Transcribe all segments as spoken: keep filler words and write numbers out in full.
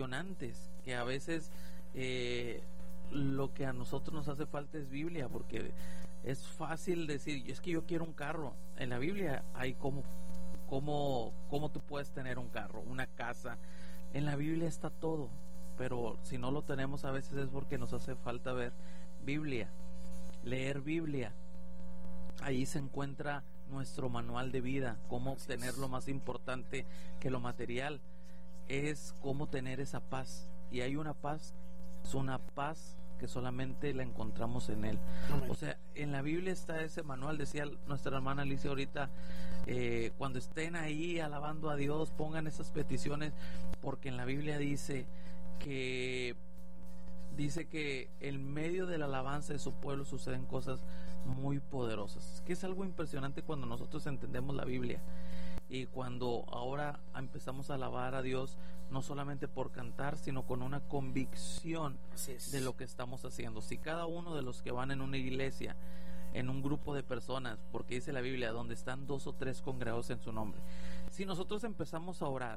impresionantes que a veces eh, lo que a nosotros nos hace falta es Biblia, porque es fácil decir, es que yo quiero un carro. En la Biblia hay cómo, cómo, cómo tú puedes tener un carro, una casa. En la Biblia está todo, pero si no lo tenemos a veces es porque nos hace falta ver Biblia, leer Biblia. Ahí se encuentra nuestro manual de vida, cómo obtener lo más importante que lo material, es cómo tener esa paz. Y hay una paz, es una paz que solamente la encontramos en Él. Amén. O sea, en la Biblia está ese manual. Decía nuestra hermana Alicia ahorita, eh, cuando estén ahí alabando a Dios, pongan esas peticiones, porque en la Biblia dice que dice que en medio de la alabanza de su pueblo suceden cosas muy poderosas, que es algo impresionante cuando nosotros entendemos la Biblia. Y cuando ahora empezamos a alabar a Dios, no solamente por cantar, sino con una convicción de lo que estamos haciendo. Si cada uno de los que van en una iglesia, en un grupo de personas, porque dice la Biblia, donde están dos o tres congregados en su nombre, si nosotros empezamos a orar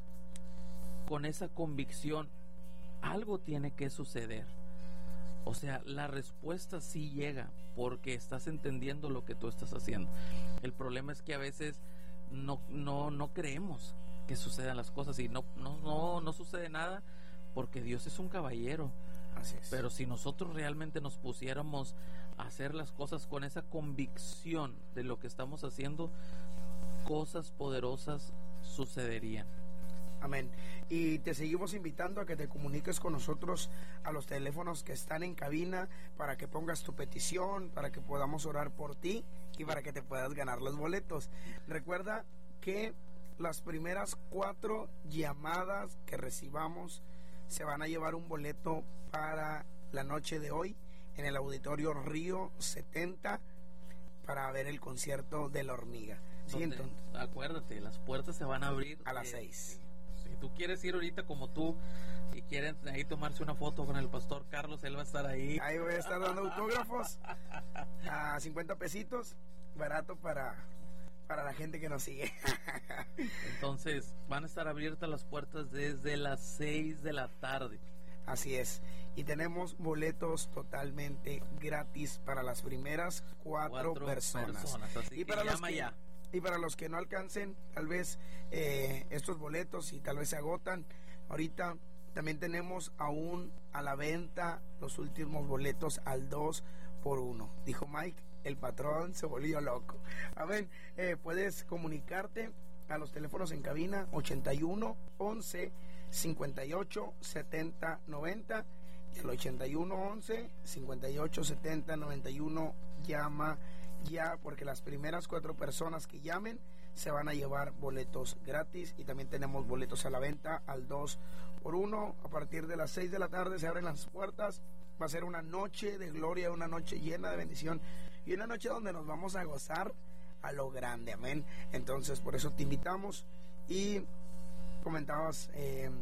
con esa convicción, algo tiene que suceder. O sea, la respuesta sí llega, porque estás entendiendo lo que tú estás haciendo. El problema es que a veces no no no creemos que sucedan las cosas, y no no no no sucede nada porque Dios es un caballero. Así es. Pero si nosotros realmente nos pusiéramos a hacer las cosas con esa convicción de lo que estamos haciendo, cosas poderosas sucederían. Amén. Y te seguimos invitando a que te comuniques con nosotros a los teléfonos que están en cabina, para que pongas tu petición, para que podamos orar por ti y para que te puedas ganar los boletos. Recuerda que las primeras cuatro llamadas que recibamos se van a llevar un boleto para la noche de hoy en el Auditorio Río setenta para ver el concierto de La Hormiga. ¿Sí? Entonces, acuérdate, las puertas se van a abrir a las seis. Si tú quieres ir ahorita como tú y quieren ahí tomarse una foto con el pastor Carlos, él va a estar ahí. Ahí voy a estar dando autógrafos a cincuenta pesitos, barato para, para la gente que nos sigue. Entonces, van a estar abiertas las puertas desde las seis de la tarde. Así es. Y tenemos boletos totalmente gratis para las primeras cuatro, cuatro personas. personas. Así y que para llama los que, ya. Y para los que no alcancen tal vez eh, estos boletos y tal vez se agotan, ahorita también tenemos aún a la venta los últimos boletos al dos por uno. Dijo Mike, el patrón se volvió loco. Amén. Eh, puedes comunicarte a los teléfonos en cabina ochenta y uno, once, cincuenta y ocho, setenta, noventa, y el ochenta y uno, once, cincuenta y ocho, setenta, noventa y uno. Llama ya, porque las primeras cuatro personas que llamen se van a llevar boletos gratis. Y también tenemos boletos a la venta al dos por uno. A partir de las seis de la tarde se abren las puertas. Va a ser una noche de gloria, una noche llena de bendición y una noche donde nos vamos a gozar a lo grande. Amén. Entonces, por eso te invitamos. Y comentabas eh,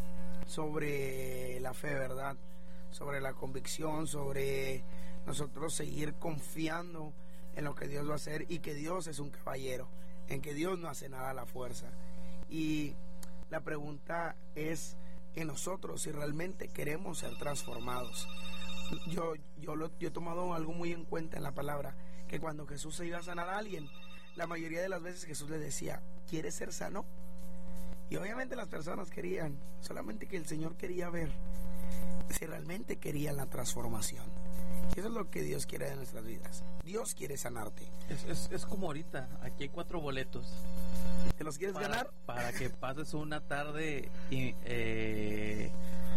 sobre la fe, ¿verdad? Sobre la convicción, sobre nosotros seguir confiando en lo que Dios va a hacer, y que Dios es un caballero, en que Dios no hace nada a la fuerza. Y la pregunta es en nosotros si realmente queremos ser transformados. Yo, yo, lo, yo he tomado algo muy en cuenta en la palabra, que cuando Jesús se iba a sanar a alguien, la mayoría de las veces Jesús le decía, ¿quieres ser sano? Y obviamente las personas querían, solamente que el Señor quería ver si realmente querían la transformación. Y eso es lo que Dios quiere de nuestras vidas. Dios quiere sanarte. Es, es, es como ahorita, aquí hay cuatro boletos. ¿Te los quieres para, ganar? Para que pases una tarde eh,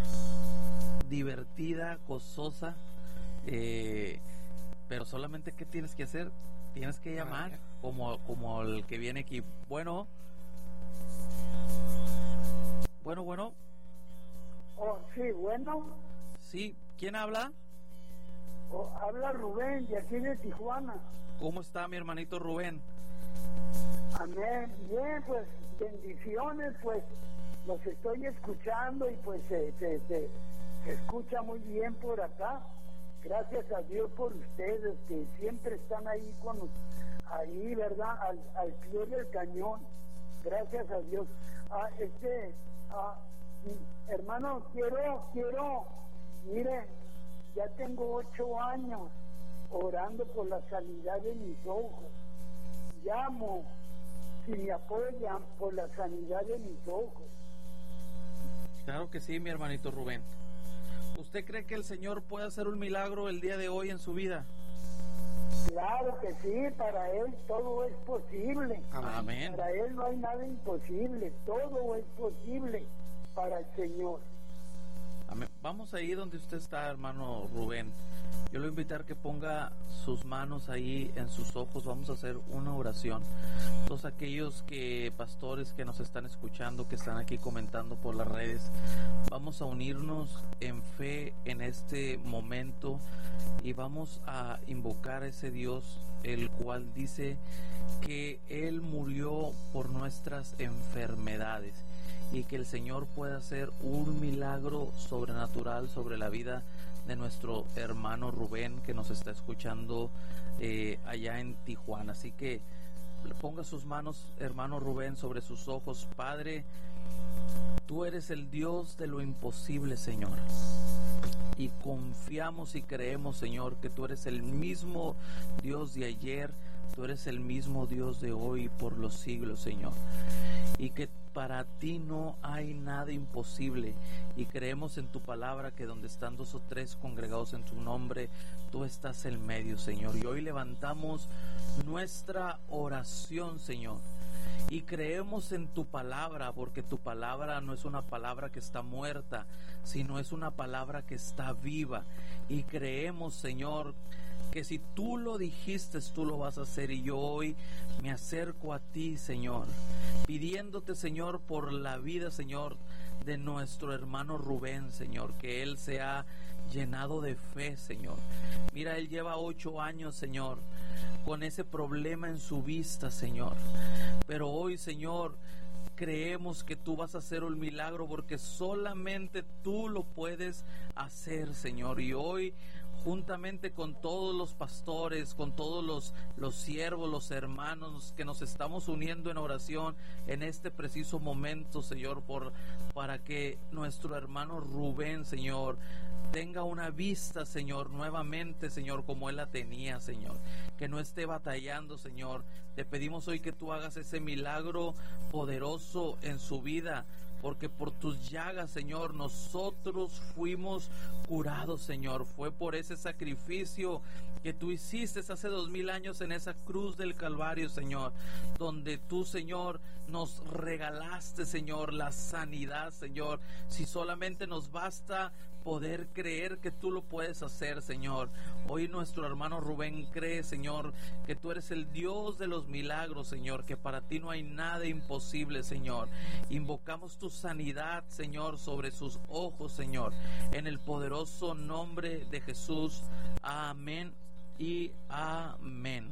divertida, gozosa, eh, pero solamente ¿qué tienes que hacer? Tienes que llamar, ah, como, como el que viene aquí. Bueno, bueno, bueno. Oh, sí, bueno. Sí, ¿quién habla? Oh, habla Rubén, de aquí de Tijuana. ¿Cómo está mi hermanito Rubén? Amén. Bien, pues bendiciones, pues los estoy escuchando y pues se, se, se, se escucha muy bien por acá. Gracias a Dios por ustedes que siempre están ahí con ahí, ¿verdad? Al, al pie del cañón. Gracias a Dios. Ah, este, ah, Hermano, quiero, quiero, mire, ya tengo ocho años orando por la sanidad de mis ojos. Llamo, si me apoyan, por la sanidad de mis ojos. Claro que sí, mi hermanito Rubén. ¿Usted cree que el Señor puede hacer un milagro el día de hoy en su vida? Claro que sí, para Él todo es posible. Amén. Para Él no hay nada imposible, todo es posible para el Señor. Amén. Vamos ahí donde usted está, hermano Rubén. Yo le voy a invitar que ponga sus manos ahí en sus ojos. Vamos a hacer una oración. Todos aquellos que pastores que nos están escuchando, que están aquí comentando por las redes, vamos a unirnos en fe en este momento y vamos a invocar a ese Dios, el cual dice que Él murió por nuestras enfermedades y que el Señor puede hacer un milagro sobrenatural sobre la vida de nuestro hermano Rubén, que nos está escuchando eh, allá en Tijuana. Así que ponga sus manos, hermano Rubén, sobre sus ojos. Padre, tú eres el Dios de lo imposible, Señor, y confiamos y creemos, Señor, que tú eres el mismo Dios de ayer, tú eres el mismo Dios de hoy por los siglos, Señor, y que para ti no hay nada imposible, y creemos en tu palabra que donde están dos o tres congregados en tu nombre, tú estás en medio, Señor. Y hoy levantamos nuestra oración, Señor, y creemos en tu palabra, porque tu palabra no es una palabra que está muerta, sino es una palabra que está viva. Y creemos, Señor, que si tú lo dijiste, tú lo vas a hacer. Y yo hoy me acerco a ti, Señor, pidiéndote, Señor, por la vida, Señor, de nuestro hermano Rubén, Señor, que él se ha llenado de fe, Señor. Mira, él lleva ocho años, Señor, con ese problema en su vista, Señor, pero hoy, Señor, creemos que tú vas a hacer un milagro, porque solamente tú lo puedes hacer, Señor. Y hoy, juntamente con todos los pastores, con todos los, los siervos, los hermanos que nos estamos uniendo en oración en este preciso momento, Señor, por, para que nuestro hermano Rubén, Señor, tenga una vista, Señor, nuevamente, Señor, como él la tenía, Señor, que no esté batallando, Señor. Te pedimos hoy que tú hagas ese milagro poderoso en su vida, porque por tus llagas, Señor, nosotros fuimos curados, Señor. Fue por ese sacrificio que tú hiciste hace dos mil años en esa cruz del Calvario, Señor, donde tú, Señor, nos regalaste, Señor, la sanidad, Señor. Si solamente nos basta poder creer que tú lo puedes hacer, Señor. Hoy nuestro hermano Rubén cree, Señor, que tú eres el Dios de los milagros, Señor, que para ti no hay nada imposible, Señor. Invocamos tu sanidad, Señor, sobre sus ojos, Señor, en el poderoso nombre de Jesús. Amén y amén.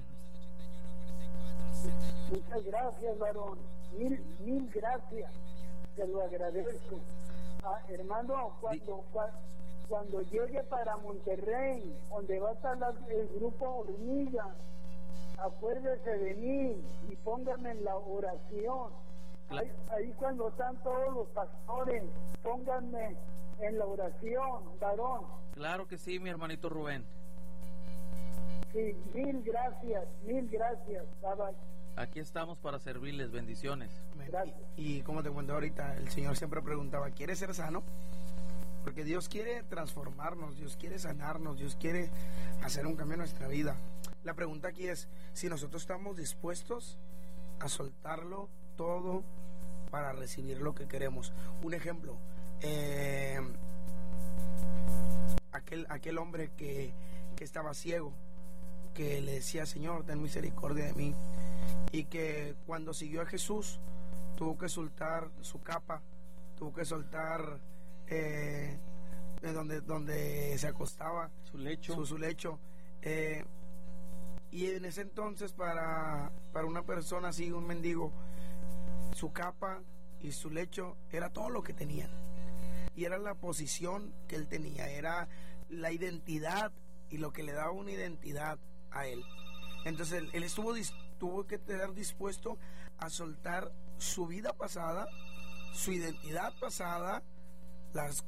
Muchas gracias, varón. Mil, mil gracias. Te lo agradezco. Ah, hermano, cuando, cuando cuando llegue para Monterrey, donde va a estar la, el grupo Hormiga, acuérdese de mí y póngame en la oración. Ahí, ahí cuando están todos los pastores, pónganme en la oración, varón. Claro que sí, mi hermanito Rubén. Sí, mil gracias, mil gracias. Bye bye. Aquí estamos para servirles. Bendiciones. Y, y como te cuento ahorita, el Señor siempre preguntaba, ¿quieres ser sano? Porque Dios quiere transformarnos, Dios quiere sanarnos, Dios quiere hacer un cambio en nuestra vida. La pregunta aquí es si nosotros estamos dispuestos a soltarlo todo para recibir lo que queremos. Un ejemplo, eh, aquel, aquel hombre que, que estaba ciego, que le decía, Señor, ten misericordia de mí, y que cuando siguió a Jesús tuvo que soltar su capa, tuvo que soltar eh, de donde, donde se acostaba, su lecho, su, su lecho eh, y en ese entonces para, para una persona así, un mendigo, su capa y su lecho era todo lo que tenía, y era la posición que él tenía, era la identidad y lo que le daba una identidad a él. Entonces él, él estuvo tuvo que estar dispuesto a soltar su vida pasada, su identidad pasada, las